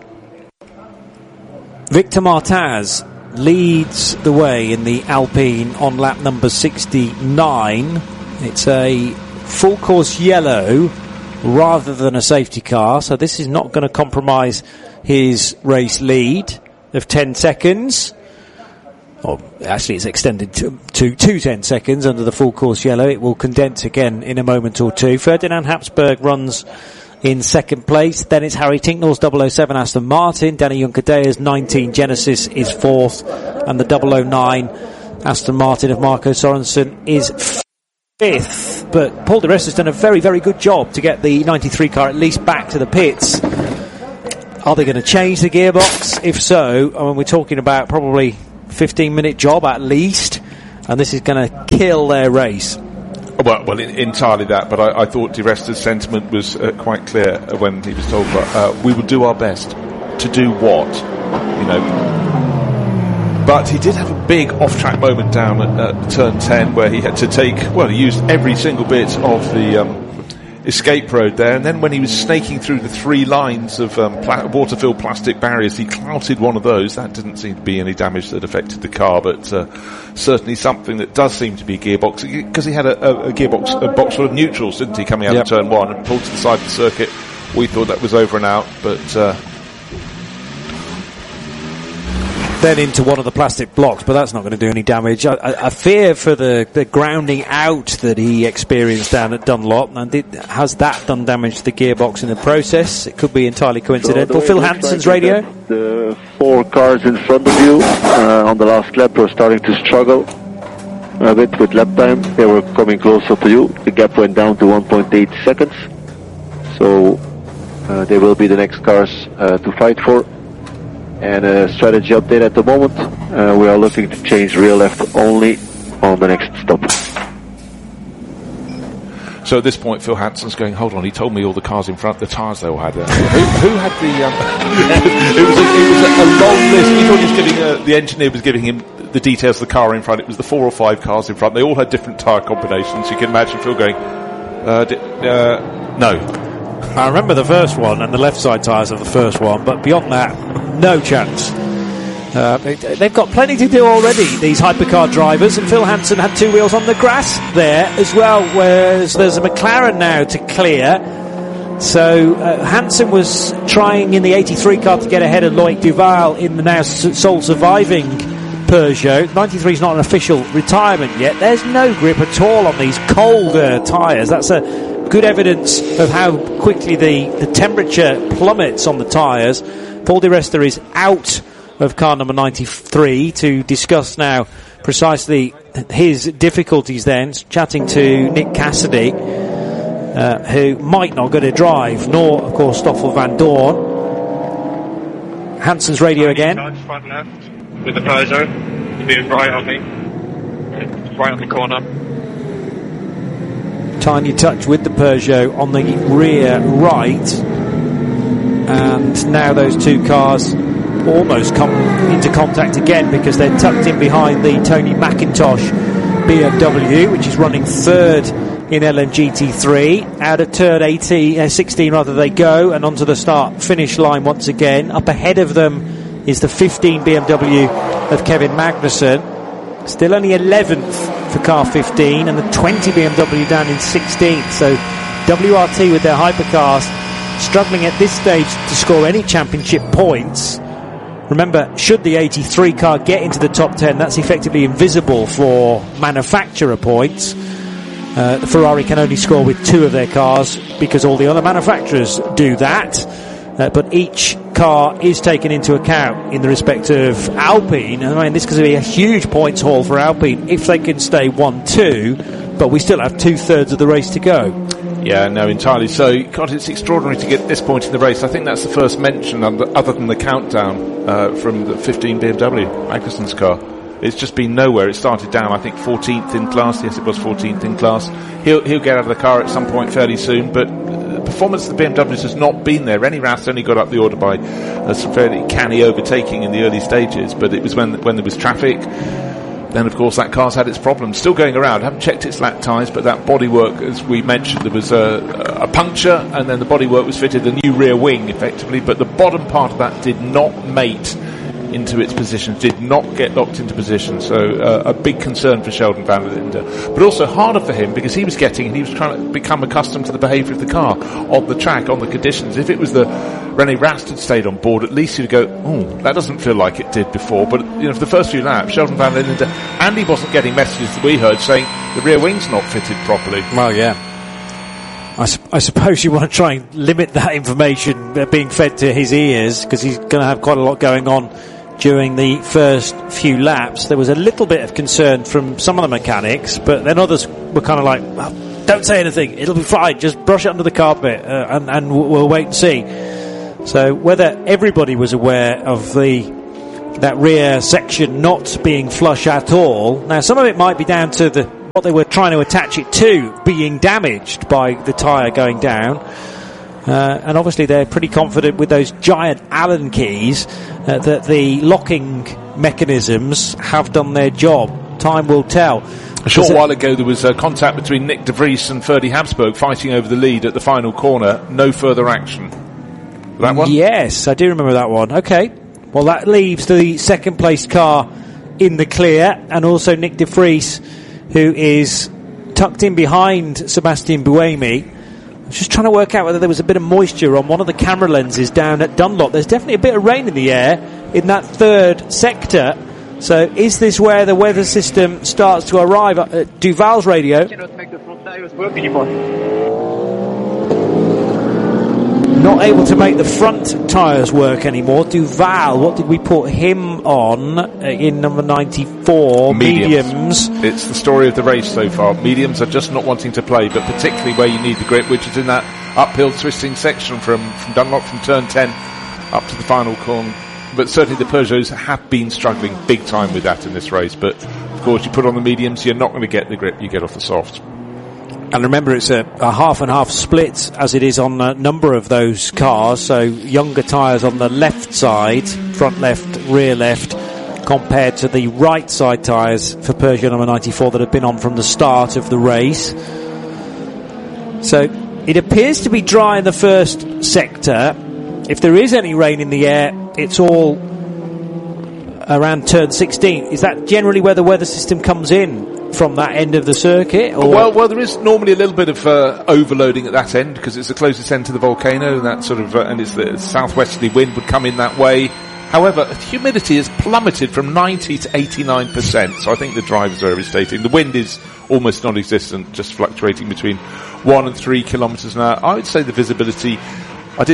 Victor Martaz leads the way in the Alpine on lap number sixty-nine. It's a full course yellow rather than a safety car, so this is not going to compromise his race lead of ten seconds. Or actually it's extended to, to, to ten seconds under the full course yellow. It will condense again in a moment or two. Ferdinand Habsburg runs in second place. Then it's Harry Tinknell's double oh seven Aston Martin. Danny Juncadea's nineteen Genesis is fourth. And the double oh nine Aston Martin of Marco Sorensen is fifth. But Paul di Resta has done a very, very good job to get the ninety-three car at least back to the pits. Are they going to change the gearbox? If so, I mean, we're talking about probably fifteen minute job at least, and this is going to kill their race. Well, well, entirely that. But I, I thought di Resta's sentiment was uh, quite clear when he was told, uh, "We will do our best to do what," you know. But he did have a big off-track moment down at uh, turn ten, where he had to take. Well, he used every single bit of the um, escape road there, and then when he was snaking through the three lines of um, pla- water-filled plastic barriers, he clouted one of those. That didn't seem to be any damage that affected the car, but uh, certainly something that does seem to be a gearbox, because he had a, a, a gearbox, a box full of neutrals, didn't he, coming out yep. of turn one and pulled to the side of the circuit. We thought that was over and out, but uh, then into one of the plastic blocks, but that's not going to do any damage. I, I, I fear for the, the grounding out that he experienced down at Dunlop, and did, has that done damage to the gearbox in the process? It could be entirely coincidental. So Phil Hansen's radio. The four cars in front of you uh, on the last lap were starting to struggle a bit with lap time. They were coming closer to you. The gap went down to one point eight seconds. So uh, they will be the next cars uh, to fight for. And a strategy update at the moment. Uh, we are looking to change rear left only on the next stop. so at this point, Phil Hansen's going, hold on, he told me all the cars in front, the tyres they all had there. who, who had the... Um, it was, a, it was a, a long list. He thought he was giving, uh, the engineer was giving him the details of the car in front. It was the four or five cars in front. They all had different tyre combinations. You can imagine Phil going, uh, di- uh, no. I remember the first one and the left side tyres of the first one, but beyond that, no chance. Uh, they, they've got plenty to do already, these hypercar drivers, and Phil Hansen had two wheels on the grass there as well, whereas there's a McLaren now to clear. So uh, Hansen was trying in the eighty-three car to get ahead of Loic Duval in the now s- sole surviving Peugeot. ninety-three is not an official retirement yet. There's no grip at all on these colder tyres. That's a good evidence of how quickly the, the temperature plummets on the tyres. Paul di Resta is out of car number ninety-three to discuss now precisely his difficulties then, chatting to Nick Cassidy, uh, who might not get a drive, nor, of course, Stoffel Van Dorn. Hanson's radio again. Front left with the Peugeot. You'll be right on me. Right on the corner. Tiny touch with the Peugeot on the rear right. And now those two cars almost come into contact again because they're tucked in behind the Tony McIntosh B M W, which is running third in L M G T three. Out of turn eighteen, uh, sixteen rather they go, and onto the start finish line once again. Up ahead of them is the fifteen B M W of Kevin Magnussen, still only eleventh for car fifteen, and the twenty B M W down in sixteenth. So W R T with their hypercars struggling at this stage to score any championship points. Remember, should the eighty-three car get into the top ten, that's effectively invisible for manufacturer points. Uh, the Ferrari can only score with two of their cars because all the other manufacturers do that. Uh, but each car is taken into account in the respect of Alpine. I mean, this could be a huge points haul for Alpine if they can stay one two, but we still have two-thirds of the race to go. Yeah, no, entirely so. God, it's extraordinary to get this point in the race. I think that's the first mention under, other than the countdown uh, from the fifteen B M W, Magnussen's car. It's just been nowhere. It started down, I think, fourteenth in class. Yes, it was fourteenth in class. He'll he'll get out of the car at some point fairly soon, but uh, performance of the B M Ws has not been there. Rennie Rast only got up the order by uh, some fairly canny overtaking in the early stages, but it was when when there was traffic. Then, of course, that car's had its problems. Still going around. I haven't checked its lap tyres, but that bodywork, as we mentioned, there was a, a puncture, and then the bodywork was fitted a new rear wing, effectively. But the bottom part of that did not mate into its position, did not get locked into position. So uh, a big concern for Sheldon van der Linde. But also harder for him because he was getting, and he was trying to become accustomed to the behaviour of the car on the track, on the conditions. If it was the Rennie Rast had stayed on board, at least he'd go, oh, that doesn't feel like it did before. But, you know, for the first few laps, Sheldon van der Linde, and he wasn't getting messages that we heard saying the rear wing's not fitted properly. Well, yeah. I, su- I suppose you want to try and limit that information being fed to his ears because he's going to have quite a lot going on during the first few laps. There was a little bit of concern from some of the mechanics, but then others were kind of like, well, don't say anything, it'll be fine, just brush it under the carpet uh, and, and we'll wait and see. So whether everybody was aware of the that rear section not being flush at all, now some of it might be down to the what they were trying to attach it to being damaged by the tyre going down. Uh, and obviously they're pretty confident with those giant Allen keys uh, that the locking mechanisms have done their job. Time will tell. A short while ago there was uh, contact between Nick de Vries and Ferdy Habsburg fighting over the lead at the final corner. No further action. That one? Yes, I do remember that one. Okay. Well, that leaves the second placed car in the clear, and also Nick de Vries, who is tucked in behind Sebastian Buemi. I was just trying to work out whether there was a bit of moisture on one of the camera lenses down at Dunlop. There's definitely a bit of rain in the air in that third sector. So is this where the weather system starts to arrive? Uh, Duval's radio. Cannot make the front tires work anymore. Not able to make the front tyres work anymore. Duval, what did we put him on uh, in number ninety-four? Mediums. Mediums. It's the story of the race so far. Mediums are just not wanting to play, but particularly where you need the grip, which is in that uphill twisting section from, from Dunlop from turn ten up to the final corner. But certainly the Peugeots have been struggling big time with that in this race. But of course, you put on the mediums, you're not going to get the grip you get off the softs. And remember, it's a, a half and half split as it is on a number of those cars. So younger tyres on the left side, front left, rear left, compared to the right side tyres for Peugeot number ninety-four that have been on from the start of the race. So it appears to be dry in the first sector. If there is any rain in the air, it's all around turn sixteen. Is that generally where the weather system comes in? From that end of the circuit? Or? Well, well, there is normally a little bit of uh, overloading at that end because it's the closest end to the volcano, and that sort of, uh, and it's the southwesterly wind would come in that way. However, humidity has plummeted from ninety to eighty-nine percent, so I think the drivers are overstating. The wind is almost non-existent, just fluctuating between one and three kilometres an hour. I would say the visibility, I did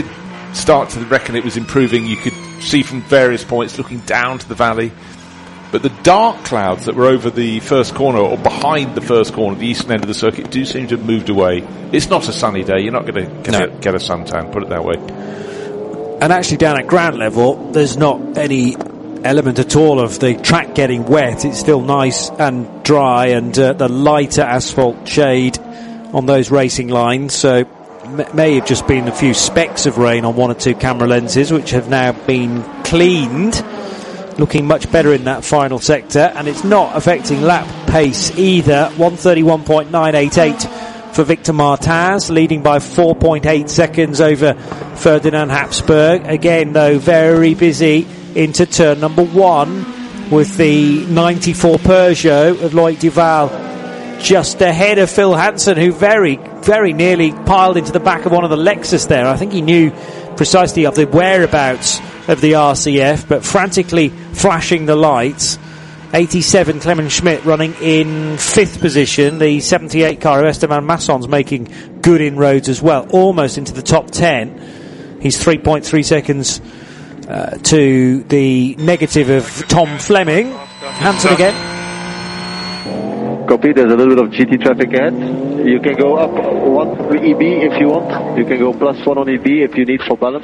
start to reckon it was improving. You could see from various points looking down to the valley. But the dark clouds that were over the first corner or behind the first corner, the eastern end of the circuit, do seem to have moved away. It's not a sunny day. You're not going to get, no. a, get a suntan, put it that way. And actually down at ground level, there's not any element at all of the track getting wet. It's still nice and dry, and uh, the lighter asphalt shade on those racing lines. So m- may have just been a few specks of rain on one or two camera lenses, which have now been cleaned. Looking much better in that final sector, and it's not affecting lap pace either. one thirty-one point nine eight eight for Victor Martins, leading by four point eight seconds over Ferdinand Habsburg. Again, though, very busy into turn number one with the ninety-four Peugeot of Loic Duval just ahead of Phil Hansen, who very, very nearly piled into the back of one of the Lexus there. I think he knew precisely of the whereabouts of the R C F, but frantically flashing the lights. eighty-seven Clement Schmidt running in fifth position. The seventy-eight car of Esteban Masson's making good inroads as well, almost into the top ten. He's three point three seconds uh, to the negative of Tom Fleming. Hansen again. Copy, there's a little bit of G T traffic ahead. You can go up one E B if you want. You can go plus one on E B if you need for balance.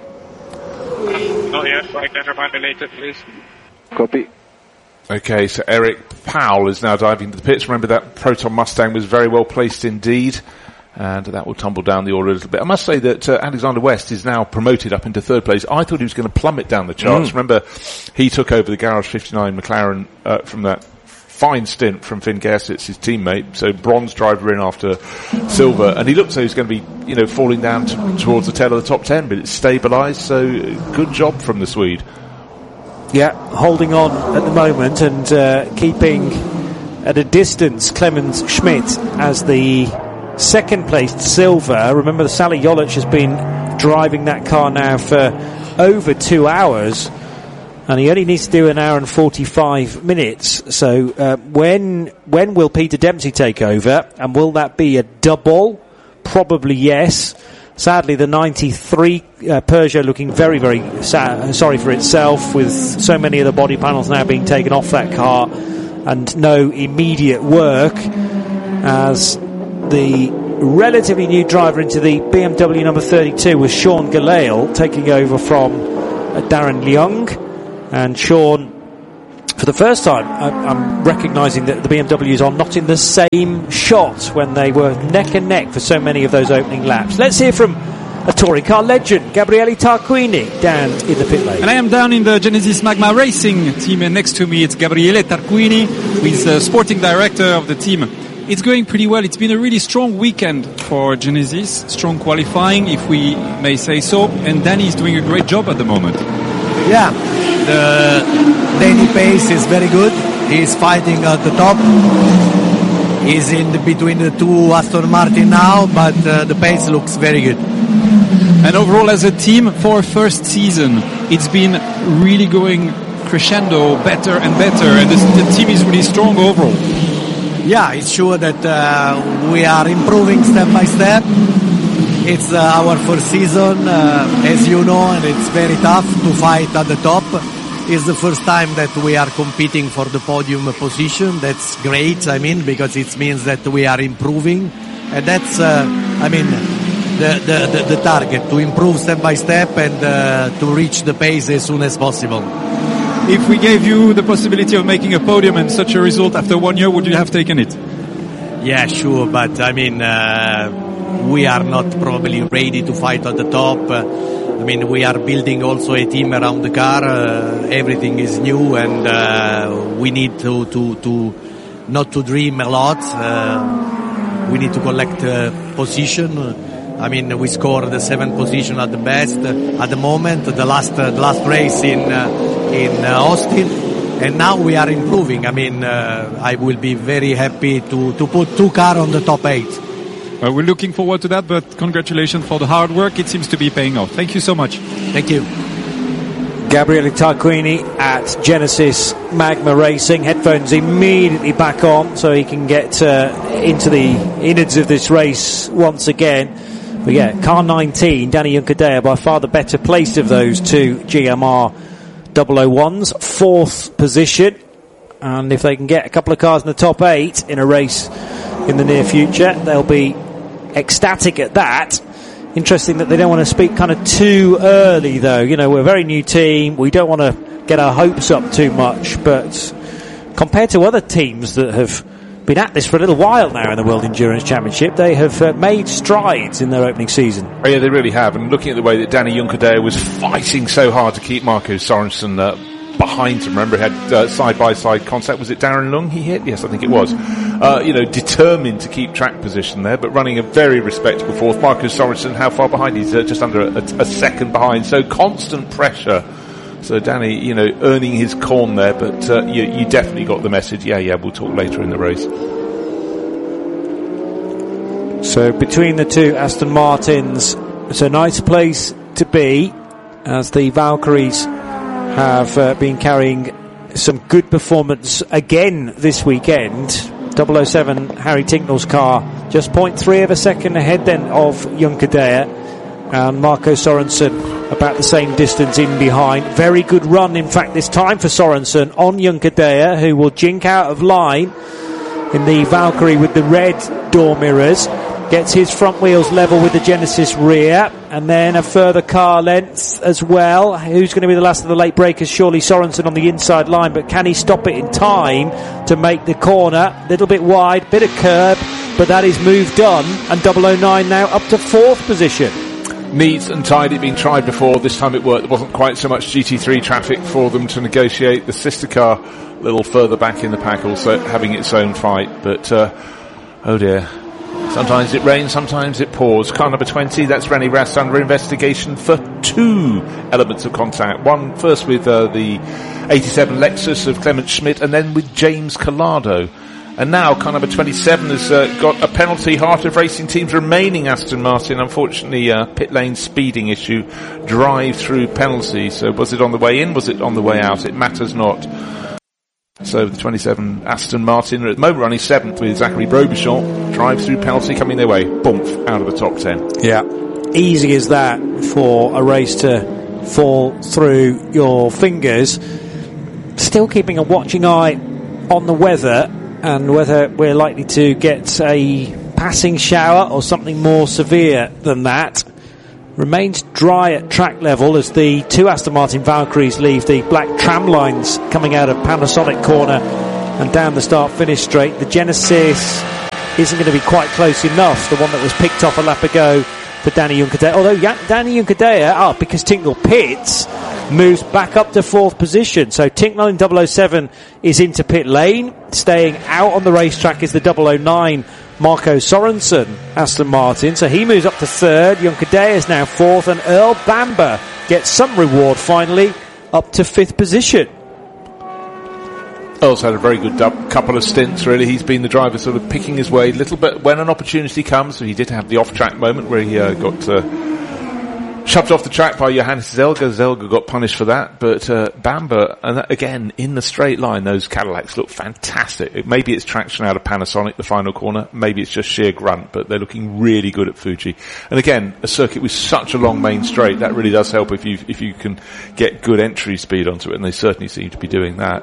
Not yet, I can remind me later, please. Copy. Okay, so Eric Powell is now diving to the pits. Remember that Proton Mustang was very well placed indeed, and that will tumble down the order a little bit. I must say that uh, Alexander West is now promoted up into third place. I thought he was going to plummet down the charts. Mm. Remember, he took over the Garage fifty-nine McLaren uh, from that fine stint from Finn Gersitz, his teammate, so bronze driver in after silver, and he looked so he was going to be, you know, falling down t- towards the tail of the top ten, but it's stabilised, so good job from the Swede. Yeah, holding on at the moment and uh, keeping at a distance Clemens Schmidt as the second placed silver. Remember, Sally Jolich has been driving that car now for over two hours. And he only needs to do an hour and forty-five minutes. So uh, when when will Peter Dempsey take over? And will that be a double? Probably yes. Sadly, the ninety-three uh, Peugeot looking very, very sa- sorry for itself, with so many of the body panels now being taken off that car and no immediate work, as the relatively new driver into the B M W number thirty-two was Sean Gelael, taking over from uh, Darren Leung. And Sean, for the first time, I'm recognising that the B M Ws are not in the same shot when they were neck and neck for so many of those opening laps. Let's hear from a touring car legend, Gabriele Tarquini, down in the pit lane. And I am down in the Genesis Magma Racing team, and next to me it's Gabriele Tarquini, who is the sporting director of the team. It's going pretty well. It's been a really strong weekend for Genesis, strong qualifying, if we may say so, and Danny is doing a great job at the moment. Yeah, the Danny pace is very good. He's fighting at the top. He's in the, between the two Aston Martin now, but uh, the pace looks very good. And overall, as a team, for our first season, it's been really going crescendo, better and better, and the, the team is really strong overall. Yeah, it's sure that uh, we are improving step by step. It's uh, our first season, uh, as you know, and it's very tough to fight at the top. It's the first time that we are competing for the podium position. That's great, I mean, because it means that we are improving. And that's, uh, I mean, the, the, the, the target, to improve step by step and uh, to reach the pace as soon as possible. If we gave you the possibility of making a podium and such a result after one year, would you have taken it? Yeah, sure, but I mean, uh, we are not probably ready to fight at the top. Uh, I mean, we are building also a team around the car. Uh, everything is new, and uh, we need to, to, to not to dream a lot. Uh, we need to collect uh, position. I mean, we scored the seventh position at the best uh, at the moment. The last uh, the last race in uh, in uh, Austin, and now we are improving. I mean, uh, I will be very happy to to put two cars on the top eight. Well, we're looking forward to that, but congratulations for the hard work. It seems to be paying off. Thank you so much. Thank you. Gabriele Tarquini at Genesis Magma Racing. Headphones immediately back on so he can get uh, into the innards of this race once again. But yeah, car nineteen, Danny Juncadella, by far the better placed of those two G M R double oh ones, fourth position. And if they can get a couple of cars in the top eight in a race in the near future, they'll be ecstatic at that. Interesting that they don't want to speak kind of too early, though. You know, we're a very new team. We don't want to get our hopes up too much. But compared to other teams that have been at this for a little while now in the World Endurance Championship, they have uh, made strides in their opening season. Oh, yeah, they really have. And looking at the way that Danny Juncadella was fighting so hard to keep Marco Sorensen uh, behind him. Remember, he had uh, side-by-side contact. Was it Darren Lung he hit? Yes, I think it was. Uh, you know, determined to keep track position there, but running a very respectable fourth. Marco Sorensen, how far behind? He's uh, just under a, a, a second behind. So constant pressure. So Danny, you know, earning his corn there, but uh, you, you definitely got the message. Yeah, yeah, we'll talk later in the race. So between the two Aston Martins, it's a nice place to be, as the Valkyries have uh, been carrying some good performance again this weekend. double oh seven Harry Tinknell's car just zero point three of a second ahead then of Juncadella, and Marco Sorensen about the same distance in behind. Very good run, in fact, this time for Sorensen on Juncadella, who will jink out of line in the Valkyrie with the red door mirrors. Gets his front wheels level with the Genesis rear, and then a further car length as well. Who's going to be the last of the late breakers? Surely Sorensen on the inside line, but can he stop it in time to make the corner? Little bit wide, bit of curb, but that is moved on, and double oh nine now up to fourth position. Neat and tidy, been tried before. This time it worked. There wasn't quite so much G T three traffic for them to negotiate. The sister car a little further back in the pack, also having its own fight, but uh, oh dear. Sometimes it rains, sometimes it pours. Car number twenty, that's Rennie Rast, under investigation for two elements of contact. One first with uh, the eighty-seven Lexus of Clement Schmidt, and then with James Collado. And now car number twenty-seven has uh, got a penalty. Heart of Racing Team's remaining Aston Martin. Unfortunately, uh, pit lane speeding issue, drive-through penalty. So was it on the way in, was it on the way out? It matters not. So the twenty-seven Aston Martin at the moment running seventh with Zachary Robichon. Drive-through penalty coming their way. Boomf, out of the top ten. Yeah. Easy as that for a race to fall through your fingers. Still keeping a watching eye on the weather and whether we're likely to get a passing shower or something more severe than that. Remains dry at track level as the two Aston Martin Valkyries leave the black tram lines coming out of Panasonic corner and down the start-finish straight. The Genesis isn't going to be quite close enough, the one that was picked off a lap ago for Danny Juncadella. Although yeah, Danny Juncadella, oh, because Tinknell pits, moves back up to fourth position. So Tinknell in double oh seven is into pit lane. Staying out on the racetrack is the double oh nine Marco Sorensen, Aston Martin. So he moves up to third. Juncadella is now fourth, and Earl Bamber gets some reward finally, up to fifth position. Earl's had a very good dub, couple of stints, really. He's been the driver sort of picking his way a little bit when an opportunity comes. So he did have the off-track moment where he uh, got uh, shoved off the track by Johannes Zelga. Zelga got punished for that. But uh, Bamber, and that, again, in the straight line, those Cadillacs look fantastic. It, maybe it's traction out of Panasonic, the final corner. Maybe it's just sheer grunt, but they're looking really good at Fuji. And again, a circuit with such a long main straight, that really does help if you if you can get good entry speed onto it, and they certainly seem to be doing that.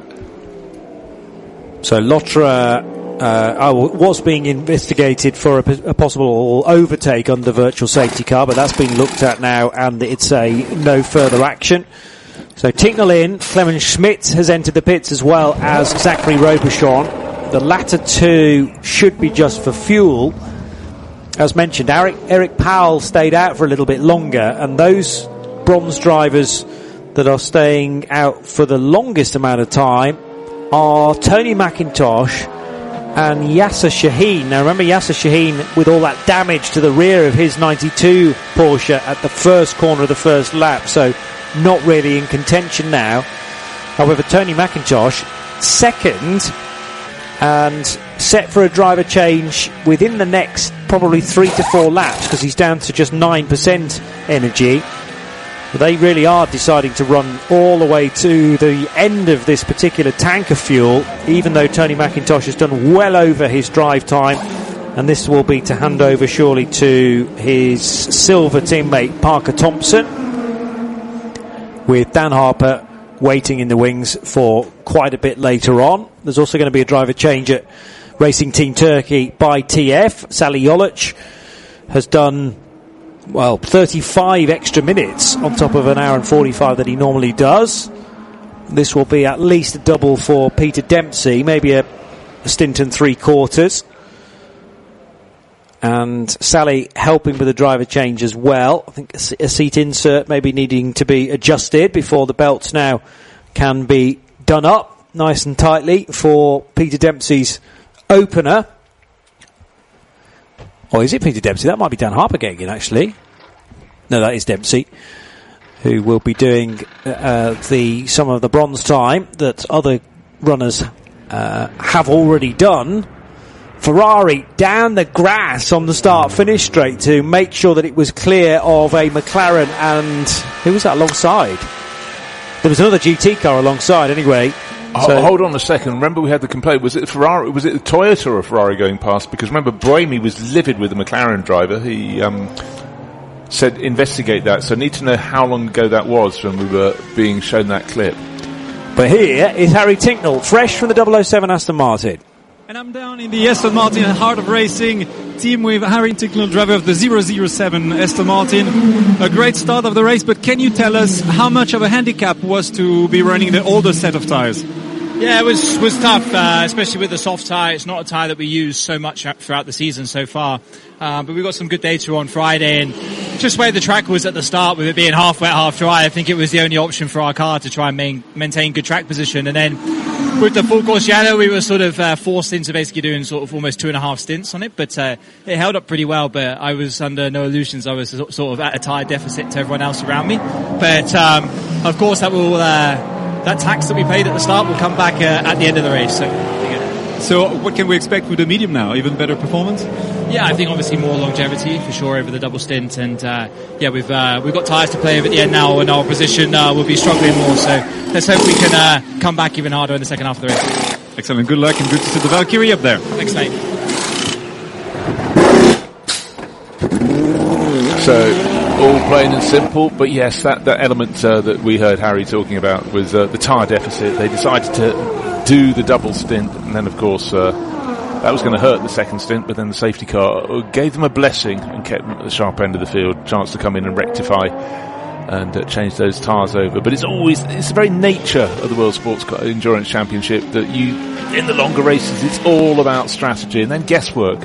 So Lotra uh, was being investigated for a, a possible overtake under virtual safety car, but that's been looked at now, and it's a no further action. So Tinknell in, Clement Schmidt has entered the pits as well as Zachary Robichon. The latter two should be just for fuel. As mentioned, Eric, Eric Powell stayed out for a little bit longer, and those bronze drivers that are staying out for the longest amount of time are Tony McIntosh and Yasser Shaheen. Now remember, Yasser Shaheen, with all that damage to the rear of his ninety-two Porsche at the first corner of the first lap, so not really in contention now. However, Tony McIntosh second and set for a driver change within the next probably three to four laps, because he's down to just nine percent energy. But they really are deciding to run all the way to the end of this particular tank of fuel, even though Tony McIntosh has done well over his drive time and this will be to hand over surely to his silver teammate Parker Thompson, with Dan Harper waiting in the wings for quite a bit later on. There's also going to be a driver change at Racing Team Turkey by T F. Sally Jolic has done, well, thirty-five extra minutes on top of an hour and forty-five that he normally does. This will be at least a double for Peter Dempsey, maybe a, a stint and three quarters. And Sally helping with the driver change as well. I think a, a seat insert maybe needing to be adjusted before the belts now can be done up nice and tightly for Peter Dempsey's opener. Or is it Peter Dempsey? That might be Dan Harper getting in, actually. No, that is Dempsey, who will be doing uh, the some of the bronze time that other runners uh, have already done. Ferrari down the grass on the start-finish straight to make sure that it was clear of a McLaren, and who was that alongside? There was another G T car alongside anyway. So hold on a second. Remember, we had the complaint. Was it Ferrari? Was it the Toyota or Ferrari going past? Because remember, Buemi was livid with the McLaren driver. He um, said investigate that. So I need to know how long ago that was when we were being shown that clip. But here is Harry Tinknell, fresh from the double oh seven Aston Martin. And I'm down in the Aston Martin Heart of Racing team with Harry Tinknell, driver of the zero zero seven Aston Martin. A great start of the race, but can you tell us how much of a handicap was to be running the older set of tyres? Yeah, it was was tough, uh, especially with the soft tyre. It's not a tyre that we use so much throughout the season so far. Uh, but we got some good data on Friday, and just where the track was at the start, with it being half wet, half dry, I think it was the only option for our car to try and main, maintain good track position. And then with the full course yellow, we were sort of uh, forced into basically doing sort of almost two and a half stints on it, but uh, it held up pretty well. But I was under no illusions. I was sort of at a tyre deficit to everyone else around me. But um, of course, that will uh, that tax that we paid at the start will come back uh, at the end of the race. So, so what can we expect with the medium now? Even better performance? Yeah, I think obviously more longevity for sure over the double stint, and uh, yeah, we've uh, we've got tyres to play with at the end now, and our position uh, will be struggling more. So let's hope we can uh, come back even harder in the second half of the race. Excellent, good luck, and good to see the Valkyrie up there. Thanks, mate. So all plain and simple, but yes, that that element uh, that we heard Harry talking about was uh, the tyre deficit. They decided to do the double stint, and then of course. Uh, That was going to hurt the second stint, but then the safety car gave them a blessing and kept them at the sharp end of the field, chance to come in and rectify and uh, change those tyres over. But it's always, it's the very nature of the World Sports Car Endurance Championship that you, in the longer races, it's all about strategy and then guesswork.